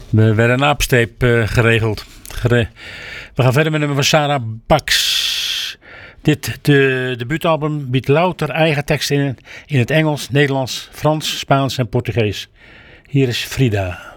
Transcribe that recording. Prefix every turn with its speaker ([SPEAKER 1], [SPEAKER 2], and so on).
[SPEAKER 1] We werden een aapstreep geregeld. We gaan verder met een nummer van Sarah Bax. Dit debuutalbum biedt louter eigen teksten in het Engels, Nederlands, Frans, Spaans en Portugees. Hier is Frida.